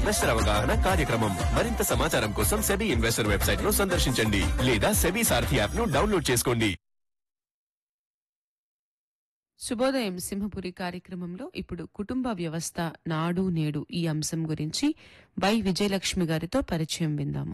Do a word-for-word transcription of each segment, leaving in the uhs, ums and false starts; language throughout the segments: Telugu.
ఇన్వెస్టర్ అవగాహన కార్యక్రమం. మరింత సమాచారం కోసం సెబీ ఇన్వెస్టర్ వెబ్సైట్ ను సందర్శించండి లేదా సెబీ సారథి యాప్ ను డౌన్లోడ్ చేసుకోండి. శుభోదయం సింహపురి కార్యక్రమంలో ఇప్పుడు కుటుంబ వ్యవస్థ నాడు నేడు ఈ అంశం గురించి వై విజయలక్ష్మి గారితో పరిచయం విందాము.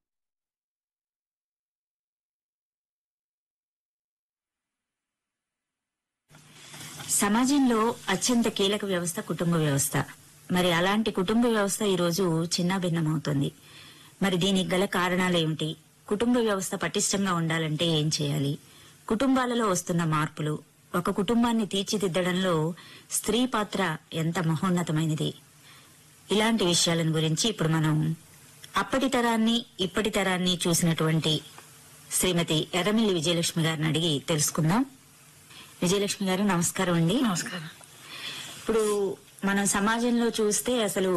సమాజంలో అత్యంత కీలక వ్యవస్థ కుటుంబ వ్యవస్థ. మరి అలాంటి కుటుంబ వ్యవస్థ ఈ రోజు చిన్నాభిన్నమవుతుంది. మరి దీనికి గల కారణాలేమిటి? కుటుంబ వ్యవస్థ పటిష్టంగా ఉండాలంటే ఏం చేయాలి? కుటుంబాలలో వస్తున్న మార్పులు, ఒక కుటుంబాన్ని తీర్చిదిద్దడంలో స్త్రీ పాత్ర ఎంత మహోన్నతమైనది? ఇలాంటి విషయాలను గురించి ఇప్పుడు మనం అప్పటి తరాన్ని ఇప్పటి తరాన్ని చూసినటువంటి శ్రీమతి ఎర్రమిల్లి విజయలక్ష్మి గారిని అడిగి తెలుసుకుందాం. విజయలక్ష్మి గారు నమస్కారం అండి. నమస్కారం. ఇప్పుడు మనం సమాజంలో చూస్తే అసలు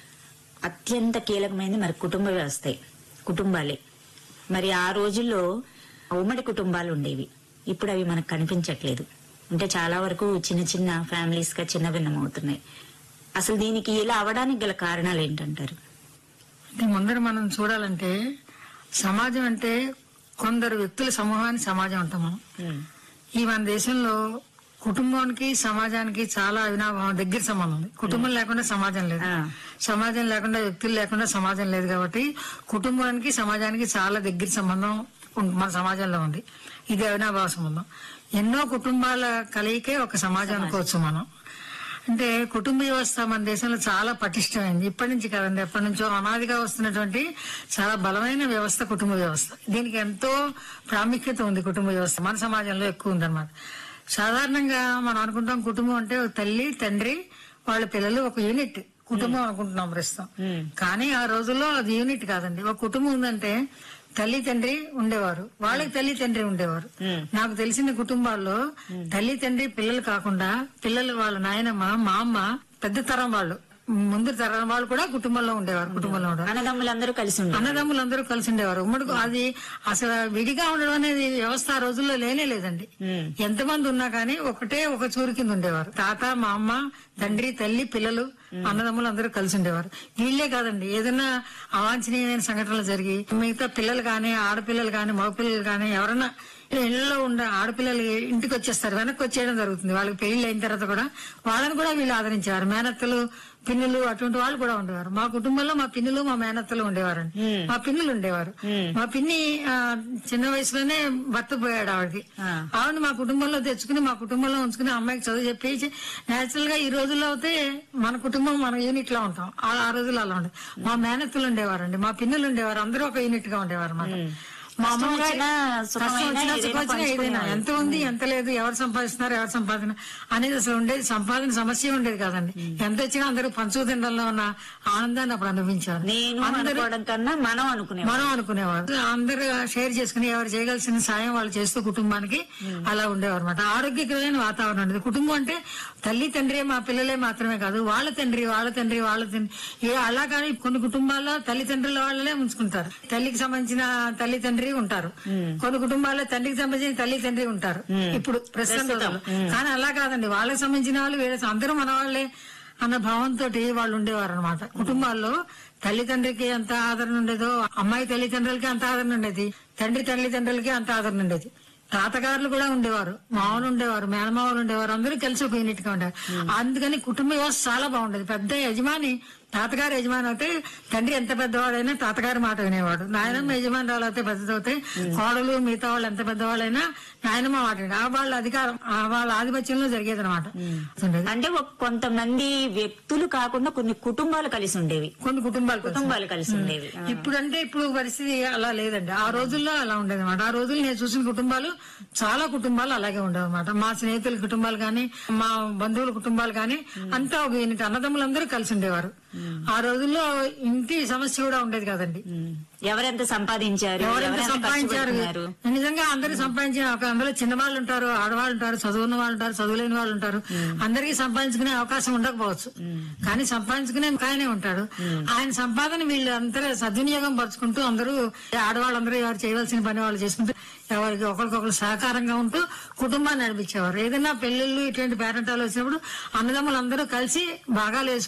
అత్యంత కీలకమైనది మరి కుటుంబ వ్యవస్థే, కుటుంబాలే. మరి ఆ రోజుల్లో ఉమ్మడి కుటుంబాలు ఉండేవి, ఇప్పుడు అవి మనకు కనిపించట్లేదు. అంటే చాలా వరకు చిన్న చిన్న ఫ్యామిలీస్ గా చిన్న భిన్నం అవుతున్నాయి. అసలు దీనికి ఇలా అవడానికి గల కారణాలు ఏంటంటారు? ముందర మనం చూడాలంటే సమాజం అంటే కొందరు వ్యక్తుల సమూహాన్ని సమాజం అంటాం మనం. ఈ మన దేశంలో కుటుంబానికి సమాజానికి చాలా అవినాభావం, దగ్గర సంబంధం ఉంది. కుటుంబం లేకుండా సమాజం లేదు, సమాజం లేకుండా వ్యక్తులు లేకుండా సమాజం లేదు. కాబట్టి కుటుంబానికి సమాజానికి చాలా దగ్గర సంబంధం మన సమాజంలో ఉంది. ఇది అవినాభావ సంబంధం. ఎన్నో కుటుంబాల కలయికే ఒక సమాజం అనుకోవచ్చు మనం. అంటే కుటుంబ వ్యవస్థ మన దేశంలో చాలా పటిష్టమైంది. ఇప్పటి నుంచి కాదండి, ఎప్పటి నుంచో అనాదిగా వస్తున్నటువంటి చాలా బలమైన వ్యవస్థ కుటుంబ వ్యవస్థ. దీనికి ఎంతో ప్రాముఖ్యత ఉంది. కుటుంబ వ్యవస్థ మన సమాజంలో ఎక్కువ ఉందన్నమాట. సాధారణంగా మనం అనుకుంటాం కుటుంబం అంటే తల్లి తండ్రి వాళ్ళ పిల్లలు ఒక యూనిట్ కుటుంబం అనుకుంటున్నాం ప్రస్తుతం. కానీ ఆ రోజుల్లో అది యూనిట్ కాదండి. ఒక కుటుంబం ఉందంటే తల్లి తండ్రి ఉండేవారు, వాళ్ళకి తల్లి తండ్రి ఉండేవారు. నాకు తెలిసిన కుటుంబాల్లో తల్లి తండ్రి పిల్లలు కాకుండా పిల్లలు వాళ్ళ నాయనమ్మ మా అమ్మ పెద్ద తరం వాళ్ళు ముందు తరం వాళ్ళు కూడా కుటుంబంలో ఉండేవారు. కుటుంబంలో ఉండేవారు అన్నదమ్ములందరూ కలిసి ఉండేవారు. అన్నదమ్ములందరూ కలిసి ఉండేవారు. ఉమ్మడి అది అసలు విడిగా ఉండడం అనేది వ్యవస్థ ఆ రోజుల్లో లేనే లేదండి. ఎంతమంది ఉన్నా కానీ ఒకటే ఒక చూరు కింద ఉండేవారు. తాత మా అమ్మ తండ్రి తల్లి పిల్లలు అన్నదమ్ములు అందరూ కలిసి ఉండేవారు. వీళ్లే కాదండి, ఏదైనా అవాంఛనీయమైన సంఘటనలు జరిగి మిగతా పిల్లలు గాని ఆడపిల్లలు గాని మగపిల్లలు గాని ఎవరన్నా ఇళ్లలో ఉండే ఆడపిల్లలు ఇంటికి వచ్చేస్తారు, వెనక్కి వచ్చేయడం జరుగుతుంది. వాళ్ళకి పెళ్లి అయిన తర్వాత కూడా వాళ్ళని కూడా వీళ్ళు ఆదరించేవారు. మేనత్తలు పిన్నులు అటువంటి వాళ్ళు కూడా ఉండేవారు. మా కుటుంబంలో మా పిన్నులు మా మేనత్తలు ఉండేవారండి. మా పిన్నులు ఉండేవారు. మా పిన్ని చిన్న వయసులోనే భర్త పోయాడు ఆవిడకి. ఆవిడ మా కుటుంబంలో తెచ్చుకుని మా కుటుంబంలో ఉంచుకుని అమ్మాయికి చదువు చెప్పి నేచురల్ గా ఈ రోజుల్లో అయితే మన కుటుంబం మన యూనిట్ లో ఉంటాం. ఆ రోజుల్లో అలా ఉండేది. మా మేనత్తలు ఉండేవారండి, మా పిన్నులు ఉండేవారు, అందరూ ఒక యూనిట్ గా ఉండేవారు అన్నమాట. మా అమ్మమ్మ ఏదైనా ఎంత ఉంది ఎంత లేదు, ఎవరు సంపాదిస్తున్నారు ఎవరు సంపాదన అనేది అసలు ఉండేది. సంపాదన సమస్య ఉండేది కాదండి. ఎంత వచ్చినా అందరూ పంచుకు తినడంలో ఉన్న ఆనందాన్ని అప్పుడు అనుభవించారు. మనం అనుకునే మనం అనుకునేవారు. అందరూ షేర్ చేసుకుని ఎవరు చేయగలిసిన సాయం వాళ్ళు చేస్తూ కుటుంబానికి అలా ఉండేవారు అనమాట. ఆరోగ్యకరమైన వాతావరణం ఉండేది. కుటుంబం అంటే తల్లి తండ్రి మా పిల్లలే మాత్రమే కాదు, వాళ్ళ తండ్రి వాళ్ళ తండ్రి వాళ్ళ తండ్రి అలా. కానీ కొన్ని కుటుంబాల్లో తల్లిదండ్రుల వాళ్ళనే ఉంచుకుంటారు. తల్లికి సంబంధించిన తల్లి తండ్రి ఉంటారు. కొన్ని కుటుంబాల్లో తండ్రికి సంబంధించిన తల్లి తండ్రి ఉంటారు ఇప్పుడు ప్రస్తుతం. కానీ అలా కాదండి, వాళ్ళకి సంబంధించిన వాళ్ళు వీళ్ళ అందరూ మన వాళ్ళే అన్న భావంతో వాళ్ళు ఉండేవారు అనమాట. కుటుంబాల్లో తల్లిదండ్రికి ఎంత ఆదరణ ఉండేదో అమ్మాయి తల్లిదండ్రులకి అంత ఆదరణ ఉండేది, తండ్రి తల్లిదండ్రులకి అంత ఆదరణ ఉండేది. తాతగారులు కూడా ఉండేవారు, మామూలు ఉండేవారు, మేనమావులు ఉండేవారు, అందరూ కలిసి ఒక యూనిట్ గా ఉండేవారు. అందుకని కుటుంబ వ్యవస్థ చాలా బాగుండేది. పెద్ద యజమాని తాతగారు యజమాని అయితే తండ్రి ఎంత పెద్దవాడైనా తాతగారి మాట వినేవాడు. నాయనమ్మ యజమానురాలు అయితే పెద్దదవుతాయి, కోడలు మిగతా వాళ్ళు ఎంత పెద్దవాళ్ళైనా నాయనమ్మ మాట ఆ వాళ్ళ అధికారం వాళ్ళ ఆధిపత్యంలో జరిగేది అనమాట. అంటే కొంతమంది వ్యక్తులు కాకుండా కొన్ని కుటుంబాలు కలిసి ఉండేవి, కొన్ని కుటుంబాలు కుటుంబాలు కలిసి ఉండేవి. ఇప్పుడంటే ఇప్పుడు పరిస్థితి అలా లేదండి. ఆ రోజుల్లో అలా ఉండేది అనమాట. ఆ రోజుల్లో నేను చూసిన కుటుంబాలు చాలా కుటుంబాలు అలాగే ఉండేవి అనమాట. మా స్నేహితుల కుటుంబాలు గాని మా బంధువుల కుటుంబాలు గాని అంతా ఒక యూనిట్, అన్నదమ్ములందరూ కలిసి ఉండేవారు. ఆ రోజుల్లో ఇంటి సమస్య కూడా ఉండేది కదండి. ఎవరెంత సంపాదించారు ఎవరెంత సంపాదించారు నిజంగా అందరూ సంపాదించిన ఒక అందులో చిన్న వాళ్ళు ఉంటారు, ఆడవాళ్ళు ఉంటారు, చదువున్న వాళ్ళు ఉంటారు, చదువులేని వాళ్ళు ఉంటారు. అందరికీ సంపాదించుకునే అవకాశం ఉండకపోవచ్చు, కానీ సంపాదించుకునే ఆయనే ఉంటాడు. ఆయన సంపాదన వీళ్ళు అందరూ సద్వినియోగం పరుచుకుంటూ అందరూ ఆడవాళ్ళందరూ ఎవరు చేయవలసిన పని వాళ్ళు చేసుకుంటూ ఎవరికి ఒకరికొకరు సహకారంగా ఉంటూ కుటుంబాన్ని నడిపించేవారు. ఏదైనా పెళ్లిళ్ళు ఇటువంటి పేరెంటాలు వచ్చినప్పుడు అన్నదమ్ములు అందరూ కలిసి బాగా